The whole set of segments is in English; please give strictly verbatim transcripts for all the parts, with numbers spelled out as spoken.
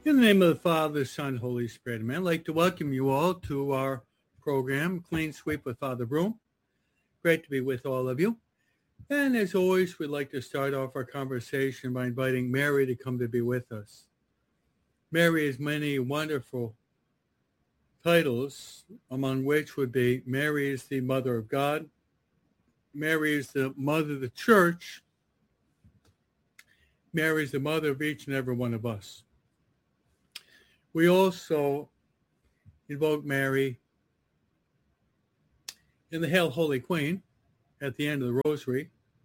In the name of the Father, Son, Holy Spirit, amen. I'd like to welcome you all to our program, Clean Sweep with Father Broom. Great to be with all of you. And as always, we'd like to start off our conversation by inviting Mary to come to be with us. Mary has many wonderful titles, among which would be Mary is the Mother of God, Mary is the Mother of the Church, Mary is the Mother of each and every one of us. We also invoke Mary in the Hail Holy Queen at the end of the Rosary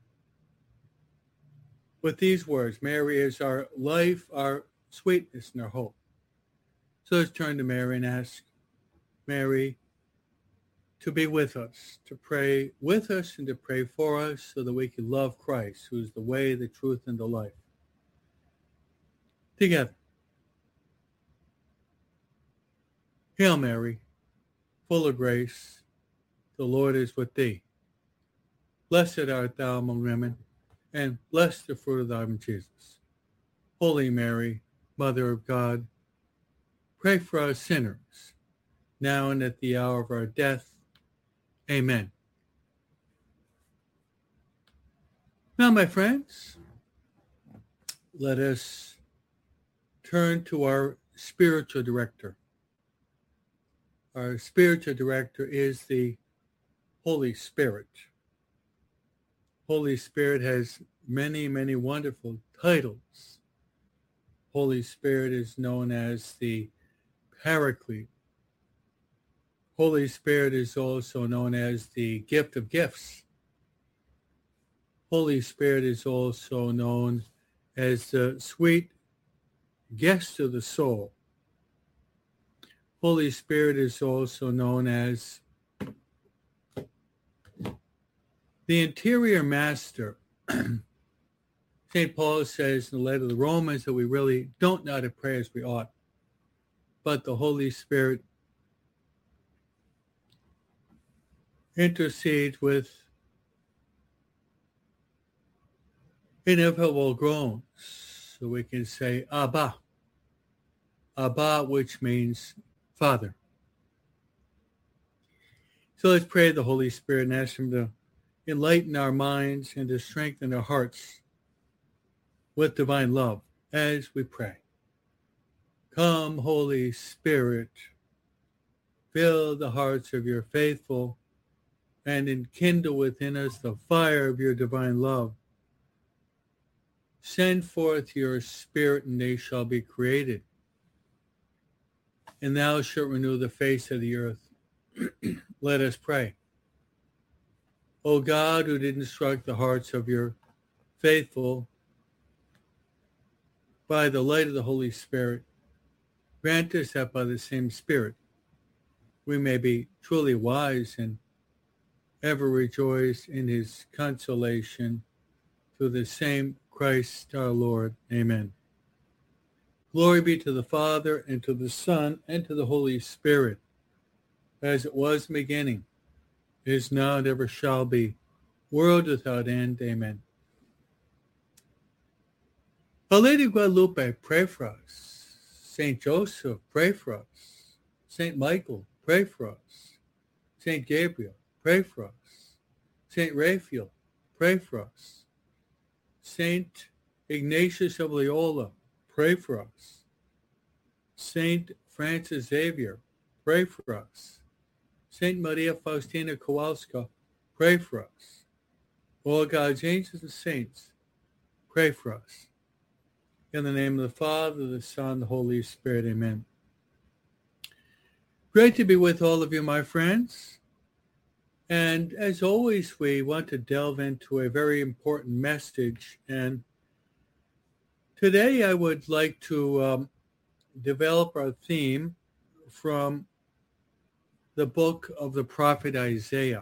with these words: Mary is our life, our sweetness, and our hope. So let's turn to Mary and ask Mary to be with us, to pray with us and to pray for us so that we can love Christ, who is the way, the truth, and the life. Together. Hail Mary, full of grace, the Lord is with thee. Blessed art thou among women, and blessed the fruit of thy womb, Jesus. Holy Mary, Mother of God, pray for us sinners, now and at the hour of our death. Amen. Now, my friends, let us turn to our spiritual director. Our spiritual director is the Holy Spirit. Holy Spirit has many, many wonderful titles. Holy Spirit is known as the Paraclete. Holy Spirit is also known as the gift of gifts. Holy Spirit is also known as the sweet guest of the soul. Holy Spirit is also known as the interior master. Saint Paul says in the letter to the Romans that we really don't know how to pray as we ought, but the Holy Spirit intercedes with ineffable groans, so we can say Abba, Abba, which means Father. So let's pray to the Holy Spirit and ask him to enlighten our minds and to strengthen our hearts with divine love as we pray. Come, Holy Spirit, fill the hearts of your faithful and enkindle within us the fire of your divine love. Send forth your Spirit, and they shall be created. And thou shalt renew the face of the earth. Let us pray. O God, who did instruct the hearts of your faithful by the light of the Holy Spirit, grant us that by the same Spirit we may be truly wise and ever rejoice in his consolation through the same Christ our Lord. Amen. Glory be to the Father, and to the Son, and to the Holy Spirit, as it was in the beginning, is now, and ever shall be, world without end. Amen. Our Lady of Guadalupe, pray for us. Saint Joseph, pray for us. Saint Michael, pray for us. Saint Gabriel, pray for us. Saint Raphael, pray for us. Saint Ignatius of Loyola, pray for us. Saint Francis Xavier, pray for us. Saint Maria Faustina Kowalska, pray for us. All God's angels and saints, pray for us. In the name of the Father, the Son, the Holy Spirit, amen. Great to be with all of you, my friends. And as always, we want to delve into a very important message. And today I would like to um, develop our theme from the book of the prophet Isaiah.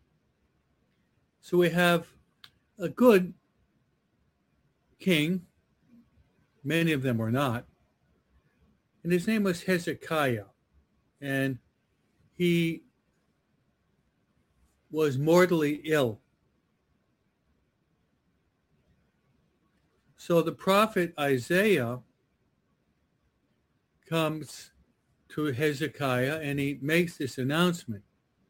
So we have a good king. Many of them were not. And his name was Hezekiah. And he was mortally ill. So the prophet Isaiah comes to Hezekiah and he makes this announcement,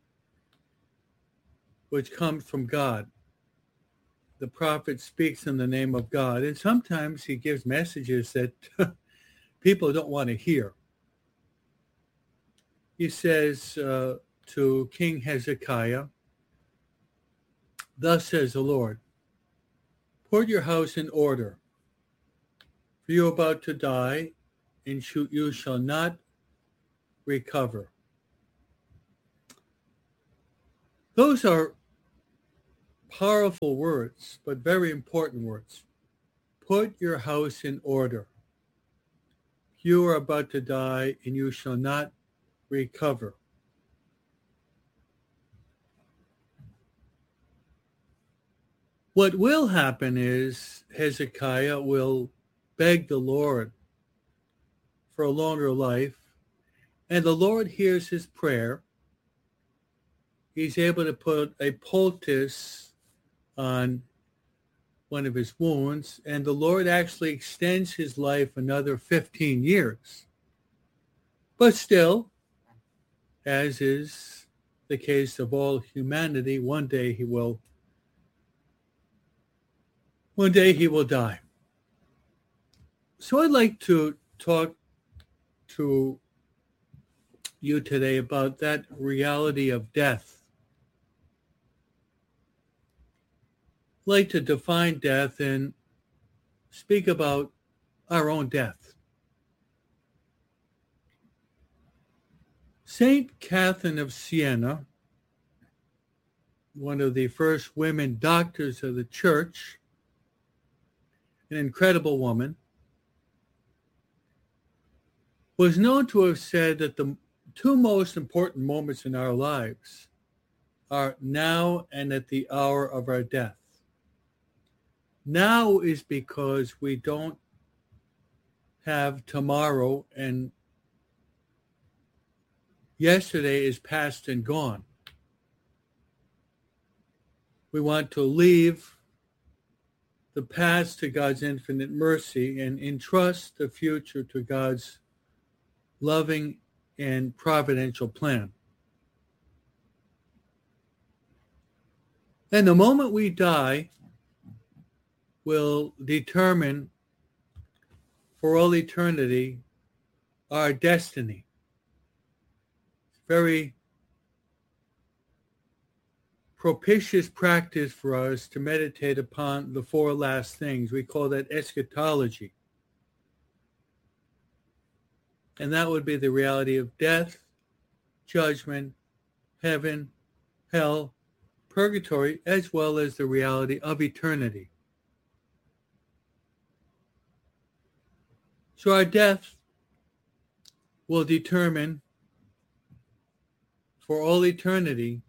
which comes from God. The prophet speaks in the name of God, and sometimes he gives messages that people don't want to hear. He says uh, to King Hezekiah, "Thus says the Lord, put your house in order, for you are about to die, and you shall not recover." Those are powerful words, but very important words. Put your house in order. You are about to die, and you shall not recover. What will happen is Hezekiah will beg the Lord for a longer life, and the Lord hears his prayer. He's able to put a poultice on one of his wounds, and the Lord actually extends his life another fifteen years. But still, as is the case of all humanity, one day he will one day he will die. So I'd like to talk to you today about that reality of death. I'd like to define death and speak about our own death. Saint Catherine of Siena, one of the first women doctors of the church, an incredible woman, was known to have said that the two most important moments in our lives are now and at the hour of our death. Now is because we don't have tomorrow, and yesterday is past and gone. We want to leave the past to God's infinite mercy and entrust the future to God's loving and providential plan. And the moment we die will determine for all eternity our destiny. It's very propitious practice for us to meditate upon the four last things. We call that eschatology. And that would be the reality of death, judgment, heaven, hell, purgatory, as well as the reality of eternity. So our death will determine for all eternity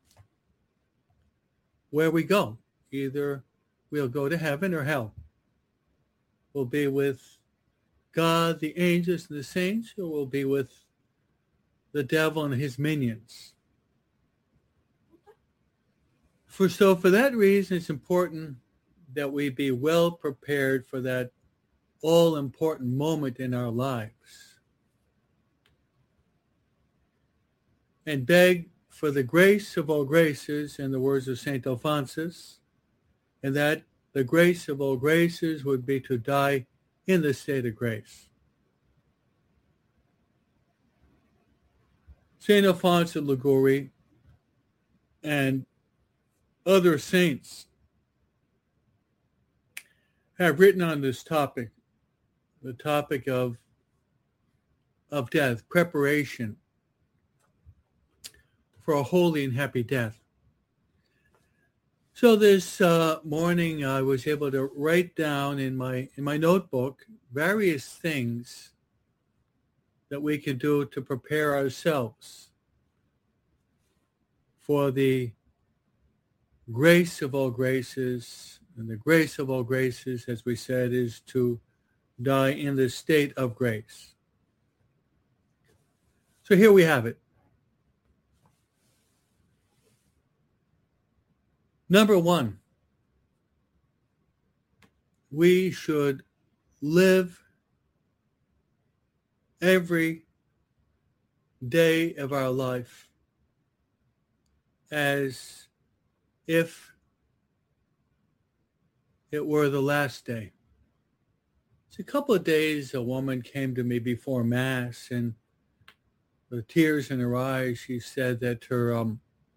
where we go. Either we'll go to heaven or hell. We'll be with God, the angels, and the saints, or we'll be with the devil and his minions. For so for that reason, it's important that we be well prepared for that all-important moment in our lives. And beg for the grace of all graces, in the words of Saint Alphonsus, and that the grace of all graces would be to die in the state of grace. Saint Alphonse of Liguori and other saints have written on this topic, the topic of, of death, preparation for a holy and happy death. So this uh, morning I was able to write down in my in my notebook various things that we can do to prepare ourselves for the grace of all graces. And the grace of all graces, as we said, is to die in the state of grace. So here we have it. Number one, we should live every day of our life as if it were the last day. It's a couple of days, a woman came to me before Mass, and with tears in her eyes, she said that her um,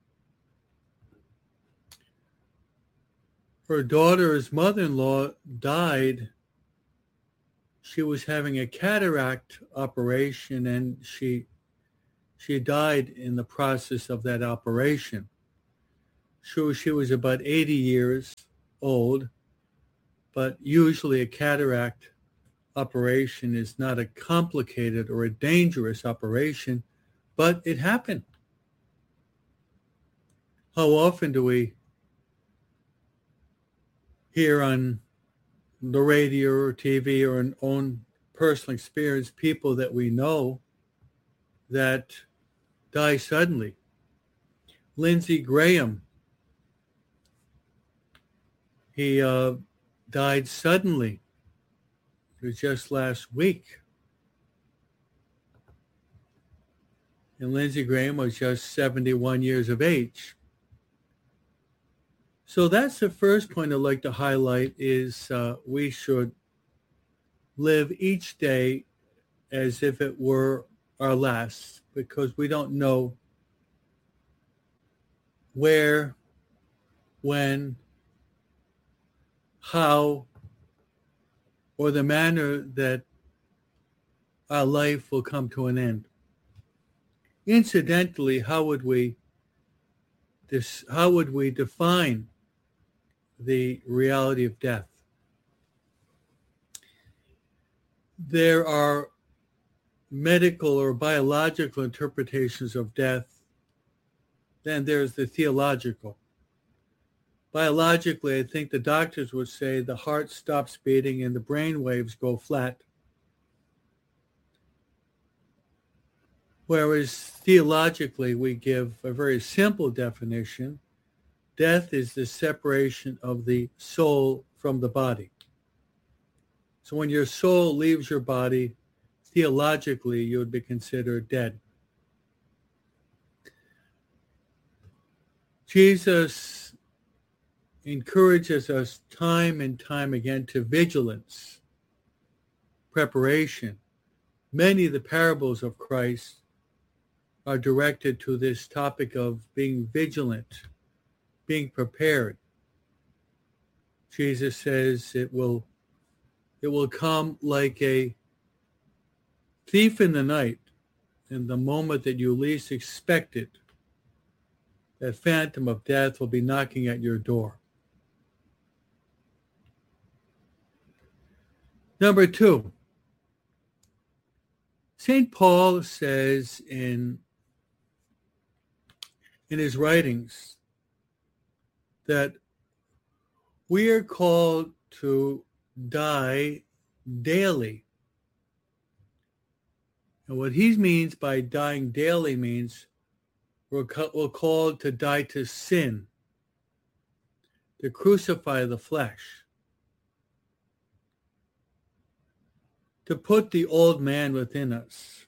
her daughter's mother-in-law died. She was having a cataract operation, and she she died in the process of that operation. So she was about eighty years old, but usually a cataract operation is not a complicated or a dangerous operation, but it happened. How often do we hear on the radio or T V or an own personal experience people that we know that die suddenly? Lindsey Graham, he uh, died suddenly. It was just last week. And Lindsey Graham was just seventy-one years of age. So that's the first point I'd like to highlight is uh, we should live each day as if it were our last, because we don't know where, when, how, or the manner that our life will come to an end. Incidentally, how would we this how would we define the reality of death? There are medical or biological interpretations of death. Then there's the theological. Biologically, I think the doctors would say the heart stops beating and the brain waves go flat. Whereas theologically, we give a very simple definition. Death is the separation of the soul from the body. So when your soul leaves your body, theologically, you would be considered dead. Jesus encourages us time and time again to vigilance, preparation. Many of the parables of Christ are directed to this topic of being vigilant, being prepared. Jesus says it will, it will come like a thief in the night, in the moment that you least expect it. That phantom of death will be knocking at your door. Number two, Saint Paul says in, in his writings that we are called to die daily. And what he means by dying daily means we're, we're called to die to sin, to crucify the flesh, to put the old man within us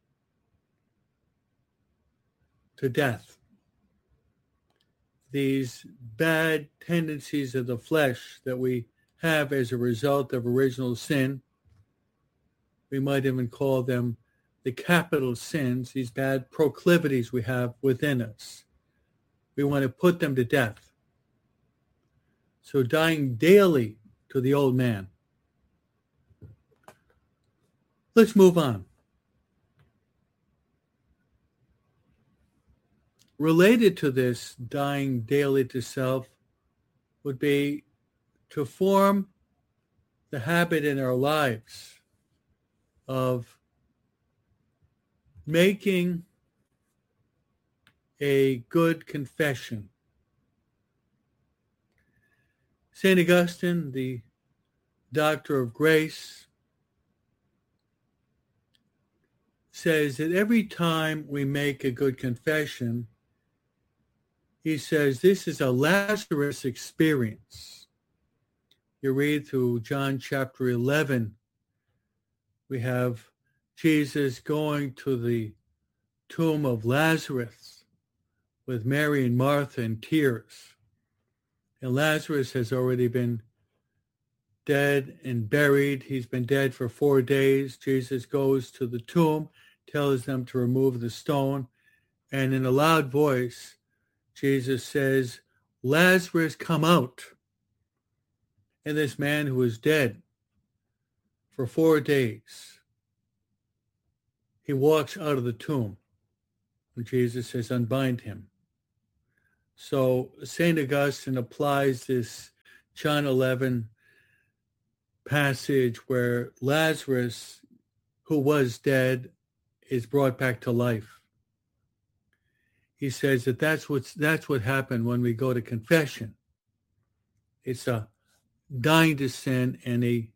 to death. These bad tendencies of the flesh that we have as a result of original sin, we might even call them the capital sins, these bad proclivities we have within us. We want to put them to death. So dying daily to the old man. Let's move on. Related to this dying daily to self would be to form the habit in our lives of making a good confession. Saint Augustine, the Doctor of Grace, says that every time we make a good confession, he says this is a Lazarus experience. You read through John chapter eleven, we have Jesus going to the tomb of Lazarus with Mary and Martha in tears. And Lazarus has already been dead and buried. He's been dead for four days. Jesus goes to the tomb, tells them to remove the stone, and in a loud voice, Jesus says, "Lazarus, come out." And this man who was dead for four days, he walks out of the tomb. And Jesus says, "Unbind him." So Saint Augustine applies this John eleven passage where Lazarus, who was dead, is brought back to life. He says that that's what's that's what happened when we go to confession. It's a dying to sin and a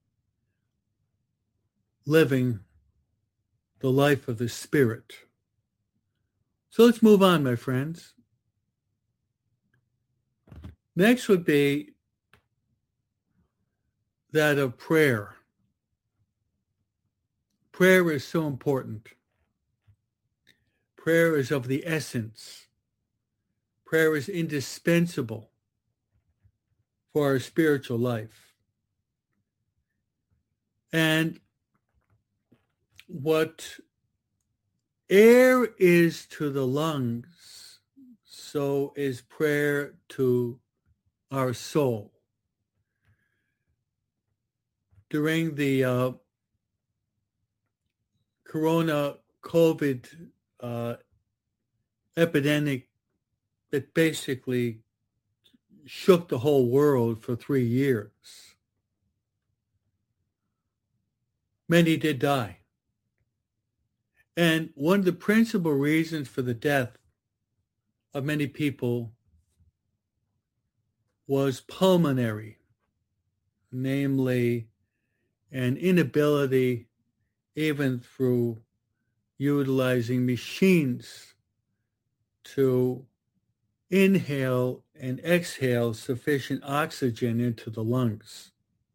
living the life of the Spirit. So let's move on, my friends. Next would be that of prayer. Prayer is so important. Prayer is of the essence. Prayer is indispensable for our spiritual life. And what air is to the lungs, so is prayer to our soul. During the uh, corona COVID uh, epidemic that basically shook the whole world for three years, many did die. And one of the principal reasons for the death of many people was pulmonary, namely an inability, even through utilizing machines, to inhale and exhale sufficient oxygen into the lungs.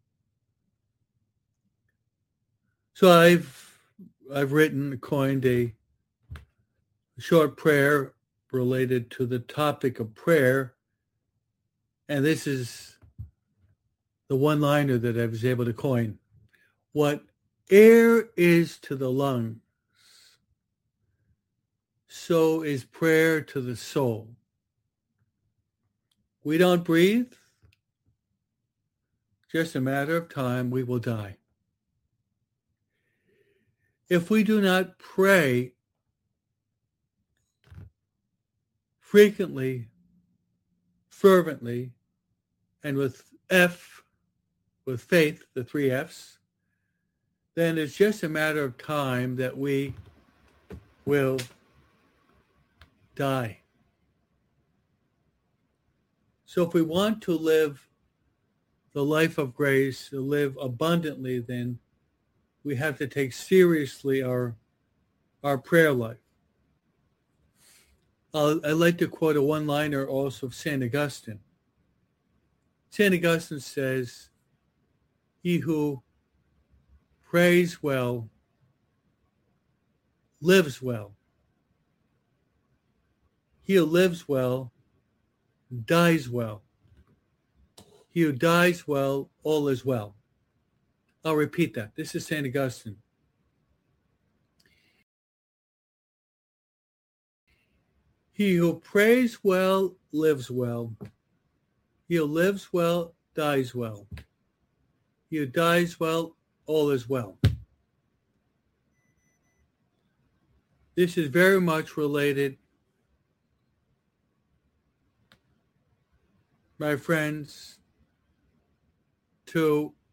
So I've I've written, coined a short prayer related to the topic of prayer, and this is the one-liner that I was able to coin. What air is to the lungs, so is prayer to the soul. We don't breathe, just a matter of time, we will die. If we do not pray frequently, fervently, and with F, with faith, the three F's, then it's just a matter of time that we will die. So if we want to live the life of grace, to live abundantly, then we have to take seriously our our prayer life. Uh, I'd like to quote a one-liner also of Saint Augustine. Saint Augustine says, "He who prays well lives well. He who lives well dies well. He who dies well, all is well." I'll repeat that. This is Saint Augustine. He who prays well lives well. He who lives well dies well. He who dies well, all is well. This is very much related, my friends, to